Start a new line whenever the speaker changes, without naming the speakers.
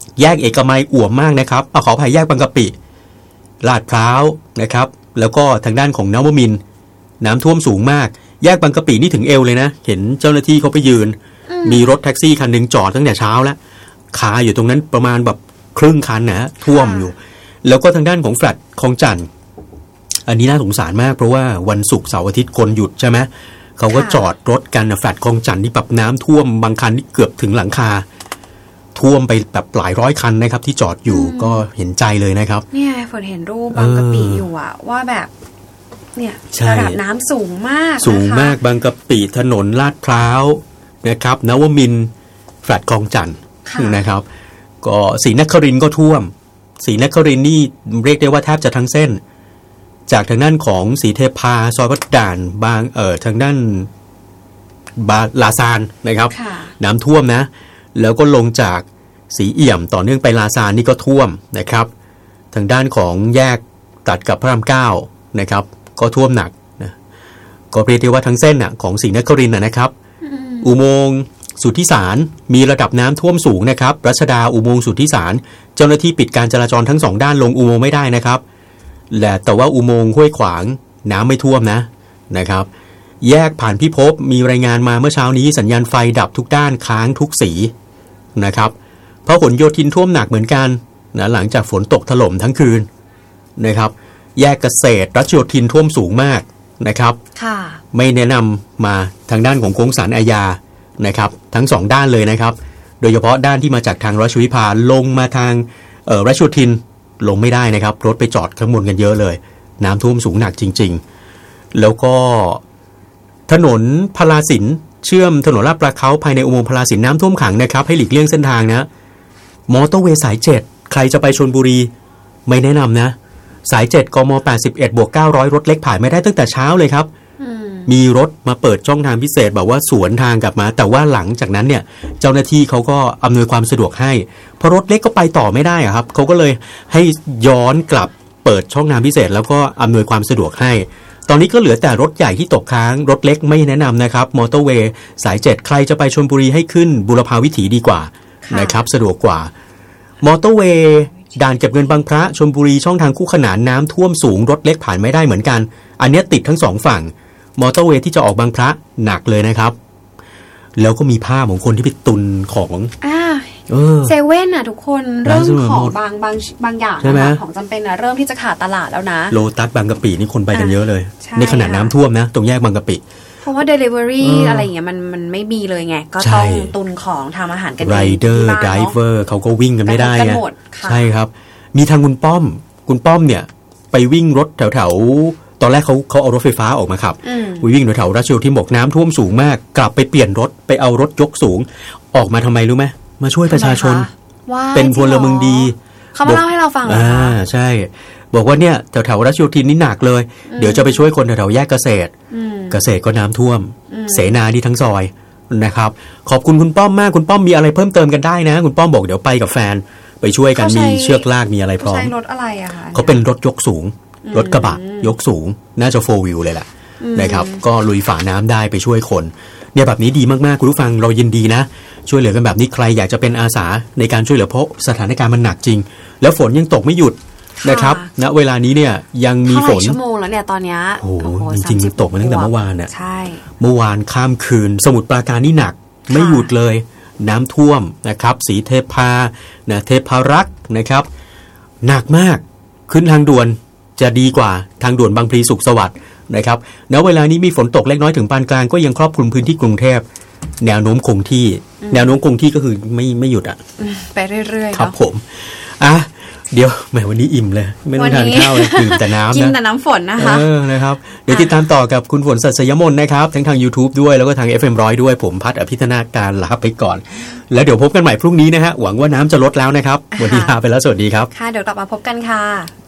แยกเอกมัยอ่วมมากนะครับขออภัยแยกบางกะปิลาดพร้าวนะครับแล้วก็ทางด้านของนวมินทร์น้ำท่วมสูงมากแยกบางกะปินี่ถึงเอวเลยนะเห็นเจ้าหน้าที่เขาไปยืนมีรถแท็กซี่คันนึงจอดตั้งแต่เช้าแล้วคาอยู่ตรงนั้นประมาณแบบครึ่งคันนะท่วมอยู่แล้วก็ทางด้านของแฟลตคลองจันทร์อันนี้น่าสงสารมากเพราะว่าวันศุกร์เสาร์อาทิตย์คนหยุดใช่ไหมเขาก็จอดรถกันแฟลตคลองจันทร์ที่แบบน้ำท่วมบางคันที่เกือบถึงหลังคาท่วมไปแบบหลายร้อยคันนะครับที่จอดอยู่ก็เห็นใจเลยนะครับ
เนี่ยฝนเห็นรูปบางกะปิอยู่อะว่าแบบเนี่ยระดับน้ำสูงมาก
บางกะปิถนนลาดพร้าวนะครับนวมินทร์แฟลตคลองจันทร์นะครับก็ศรีนครินทร์ก็ท่วมศรีนครินทร์นี่เรียกได้ว่าแทบจะทั้งเส้นจากทางด้านของศรีเทพาซอยวัดด่านบางทางด้านลาซานนะครับน้ำท่วมนะแล้วก็ลงจากศรีเอี่ยมต่อเนื่องไปลาซานนี่ก็ท่วมนะครับทางด้านของแยกตัดกับพระราม9นะครับก็ท่วมหนักนะก็เรียกได้ว่าทั้งเส้นน่ะของศรีนครินทร์นะครับอุโมงค์สุทธิสารมีระดับน้ำท่วมสูงนะครับรัชดาอุโมงค์สุทธิสารเจ้าหน้าที่ปิดการจราจรทั้ง2ด้านลงอุโมงค์ไม่ได้นะครับแต่ว่าอุโมงค์ห้วยขวางน้ำไม่ท่วมนะครับแยกผ่านพิภพมีรายงานมาเมื่อเช้านี้สัญญาณไฟดับทุกด้านค้างทุกสีนะครับเพราะผลโยธินท่วมหนักเหมือนกันนะหลังจากฝนตกถล่มทั้งคืนนะครับแยกเกษตรรัชโยธินท่วมสูงมากนะครับไม่แนะนำมาทางด้านของโค้งสารอาญานะครับทั้ง2ด้านเลยนะครับโดยเฉพาะด้านที่มาจากทางรัชวิภาลงมาทางรัชโยธินลงไม่ได้นะครับรถไปจอดข้างบนกันเยอะเลยน้ำท่วมสูงหนักจริงๆแล้วก็ถนนพลาสินเชื่อมถนนลาดปลาเค้าภายในอุโมงค์พลาสินน้ำท่วมขังนะครับให้หลีกเลี่ยงเส้นทางนะมอเตอร์เวย์สาย7ใครจะไปชลบุรีไม่แนะนำนะสาย7กม81+900รถเล็กผ่านไม่ได้ตั้งแต่เช้าเลยครับมีรถมาเปิดช่องทางพิเศษแบบว่าสวนทางกลับมาแต่ว่าหลังจากนั้นเนี่ยเจ้าหน้าที่เขาก็อำนวยความสะดวกให้เพราะรถเล็กก็ไปต่อไม่ได้ครับเขาก็เลยให้ย้อนกลับเปิดช่องทางพิเศษแล้วก็อำนวยความสะดวกให้ตอนนี้ก็เหลือแต่รถใหญ่ที่ตกค้างรถเล็กไม่แนะนำนะครับมอเตอร์เวย์สาย7ใครจะไปชลบุรีให้ขึ้นบุรพาวิถีดีกว่านะครับสะดวกกว่ามอเตอร์เวย์ด่านเก็บเงินบางพระชลบุรีช่องทางคู่ขนานน้ำท่วมสูงรถเล็กผ่านไม่ได้เหมือนกันอันนี้ติดทั้ง2ฝั่งมอเตอร์เวย์ที่จะออกบางพระหนักเลยนะครับแล้วก็มีภาพของคนที่ไปตุนของ
เซเว่นทุกคนเริ่มของบางอย่างนะคะของจำเป็นเริ่มที่จะขาดตลาดแล้วนะ
โลตัสบางกะปินี่คนไปกันเยอะเลยในขณะน้ำท่วมนะตรงแยกบางกะปิ
เพราะว่า delivery อะไรอย่างเงี้ยมันไม่มีเลยไงก็ต้องตุนของทำอาหารกันเอง
Rider Driver เขาก็วิ่งกันไม่ได้ไงใช่ครับมีทางคุณป้อมเนี่ยไปวิ่งรถแถวตอนแรกเขาเอารถไฟฟ้าออกมาขับวิ่งแถวรัชโยธินบอกน้ำท่วมสูงมากกลับไปเปลี่ยนรถไปเอารถยกสูงออกมาทำไมรู้ไหมมาช่วยประชาชนเป็นพลเมืองดี
เขามาเล่าให้เราฟัง
ใช่บอกว่าเนี่ยแถวรัชโยธินนี่หนักเลยเดี๋ยวจะไปช่วยคนแถวแยกเกษตรก็น้ำท่วมเสนาที่ทั้งซอยนะครับขอบคุณคุณป้อมมากคุณป้อมมีอะไรเพิ่มเติมกันได้นะคุณป้อมบอกเดี๋ยวไปกับแฟนไปช่วยกันมีเชือกลากมีอะไรพร้อม
ใช้รถอะไรอะคะ
เขาเป็นรถยกสูงรถกระบะยกสูงน่าจะ4 wheel เลยแหละนะครับก็ลุยฝ่าน้ำได้ไปช่วยคนเนี่ยแบบนี้ดีมากๆคุณผู้ฟังเรายินดีนะช่วยเหลือกันแบบนี้ใครอยากจะเป็นอาสาในการช่วยเหลือเพราะสถานการณ์มันหนักจริงแล้วฝนยังตกไม่หยุดนะครับณเวลานี้เนี่ยยังมีฝน
ชั่วโมงแล้วเนี่ยตอนนี้
โอ้โหจริงๆมันตกมาตั้งแต่เมื่อวานน่ะ
ใช่
เมื่อวานข้ามคืนสมุทรปราการนี่หนักไม่หยุดเลยน้ำท่วมนะครับศรีเทพาเทพารักษ์นะครับหนักมากขึ้นทางด่วนจะดีกว่าทางด่วนบางพลีสุขสวัสดิ์นะครับณเวลานี้มีฝนตกเล็กน้อยถึงปานกลางก็ยังครอบคลุมพื้นที่กรุงเทพแนวโน้มคงที่ก็คือไม่หยุด
ไปเรื่อยๆ
ครับผมเดี๋ยวแหมวันนี้อิ่มเลยไม่ต้องทานข้าวเลยดื่มแต่น้ำนะ
กินแต่น้ำฝนนะคะ
นะครับเดี๋ยวติดตามต่อกับคุณฝนสัตยมนนะครับทั้งทาง YouTube ด้วยแล้วก็ทาง FM 100ด้วยผมพัฒน์อภิธนาการลาไปก่อนแล้วเดี๋ยวพบกันใหม่พรุ่งนี้นะฮะหวังว่าน้ำจะลดแล้วนะครับวันนี้ลาไปแล้วสวัสดีครับ
ค่ะเดี๋ยวกลับมาพบกันค่ะ